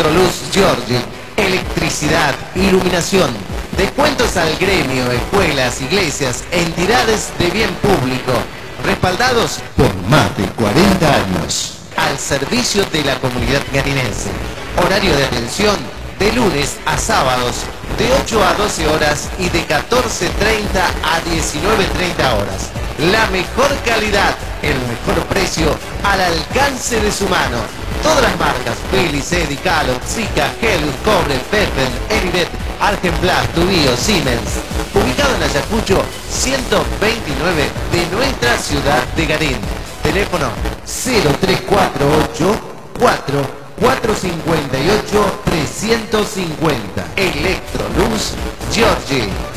Electroluz Giorgi, electricidad, iluminación, descuentos al gremio, escuelas, iglesias, entidades de bien público, respaldados por más de 40 años. al servicio de la comunidad garinense. Horario de atención de lunes a sábados, de 8 a 12 horas y de 14:30 a 19:30 horas. La mejor calidad, el mejor precio, al alcance de su mano. Todas las marcas, Philips, Eddy, Calor, Zika, Helios, Cobre, Pepper, Erivet, Argenplas, Tubío, Siemens. Ubicado en Ayacucho 129 de nuestra ciudad de Garín. Teléfono 0348 458 350. Electroluz Giorgi.